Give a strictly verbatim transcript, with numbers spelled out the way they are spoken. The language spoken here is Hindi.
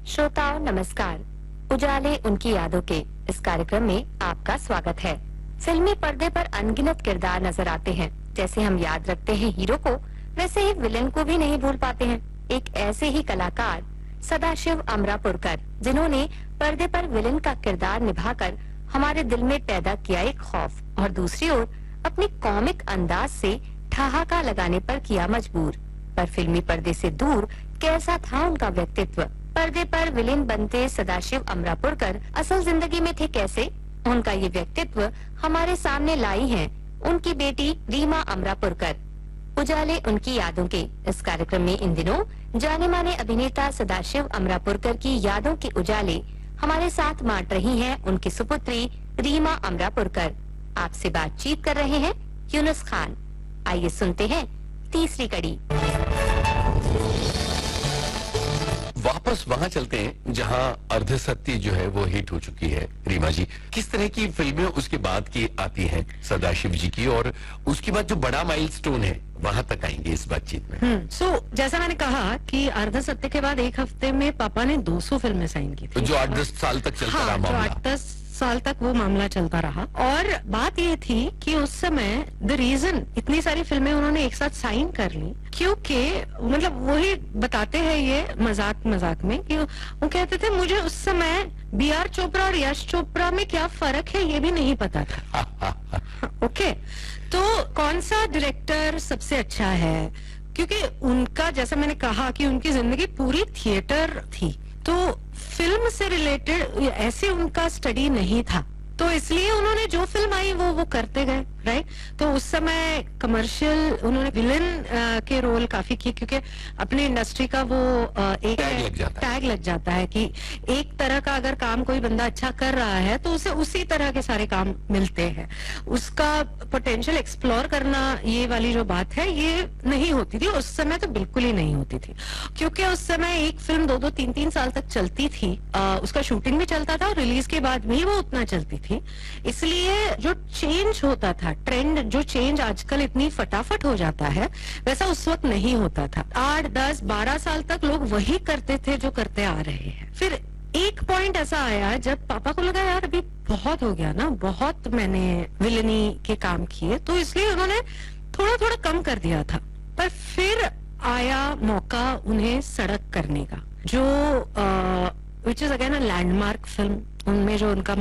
श्रोताओं नमस्कार। उजाले उनकी यादों के इस कार्यक्रम में आपका स्वागत है। फिल्मी पर्दे पर अनगिनत किरदार नजर आते हैं। जैसे हम याद रखते हैं हीरो को, वैसे ही विलेन को भी नहीं भूल पाते हैं। एक ऐसे ही कलाकार सदाशिव अमरापुरकर, जिन्होंने पर्दे पर विलेन का किरदार निभाकर हमारे दिल में पैदा किया एक खौफ, और दूसरी ओर अपनी कॉमिक अंदाज से ठहाका लगाने पर किया मजबूर। पर फिल्मी पर्दे से दूर कैसा था उनका व्यक्तित्व? पर्दे पर विलेन बनते सदाशिव अमरापुरकर असल जिंदगी में थे कैसे? उनका ये व्यक्तित्व हमारे सामने लाई है उनकी बेटी रीमा अमरापुरकर। उजाले उनकी यादों के इस कार्यक्रम में इन दिनों जाने माने अभिनेता सदाशिव अमरापुरकर की यादों के उजाले हमारे साथ बांट रही हैं उनकी सुपुत्री रीमा अमरापुरकर। आपसे बातचीत कर रहे हैं यूनुस खान। आइए सुनते हैं तीसरी कड़ी। वापस वहाँ चलते हैं जहाँ अर्धसत्य जो है वो हिट हो चुकी है। रीमा जी, किस तरह की फिल्में उसके बाद की आती हैं सदाशिव जी की, और उसके बाद जो बड़ा माइलस्टोन है वहाँ तक आएंगे इस बातचीत में। हम्म सो so, जैसा मैंने कहा कि अर्धसत्य के बाद एक हफ्ते में पापा ने दो सौ फिल्में साइन की थी, जो आठ दस साल तक चलता हाँ, रहा मामला। जो आठ दस साल तक वो मामला चलता रहा। और बात ये थी कि उस समय द रीजन इतनी सारी फिल्में उन्होंने एक साथ साइन कर ली, क्योंकि मतलब वही बताते हैं ये मजाक मजाक में कि वो कहते थे मुझे उस समय बी आर चोपड़ा और यश चोपड़ा में क्या फर्क है ये भी नहीं पता था। ओके, तो कौन सा डायरेक्टर सबसे अच्छा है, क्योंकि उनका जैसा मैंने कहा कि उनकी जिंदगी पूरी थिएटर थी, तो फिल्म से रिलेटेड ऐसे उनका स्टडी नहीं था, तो इसलिए उन्होंने जो फिल्म आई वो वो करते गए। राइट, तो उस समय कमर्शियल उन्होंने विलेन के रोल काफी किए, क्योंकि अपनी इंडस्ट्री का वो आ, एक टैग लग जाता टैग लग जाता है कि एक तरह का अगर काम कोई बंदा अच्छा कर रहा है तो उसे उसी तरह के सारे काम मिलते हैं। उसका पोटेंशियल एक्सप्लोर करना, ये वाली जो बात है ये नहीं होती थी उस समय, तो बिल्कुल ही नहीं होती थी, क्योंकि उस समय एक फिल्म दो दो तीन तीन साल तक चलती थी। आ, उसका शूटिंग भी चलता था और रिलीज के बाद भी वो उतना चलती थी। इसलिए जो चेंज होता था, ट्रेंड जो चेंज आजकल इतनी फटाफट हो जाता है, वैसा उस वक्त नहीं होता था। आठ दस बारह साल तक लोग वही करते थे जो करते आ रहे हैं। फिर एक पॉइंट ऐसा आया जब पापा को लगा यार अभी बहुत हो गया ना, बहुत मैंने विलनी के काम किए, तो इसलिए उन्होंने थोड़ा थोड़ा कम कर दिया था। पर फिर आया मौका उन्हें सड़क करने का, जो which is again a landmark film. उनमें जो उनका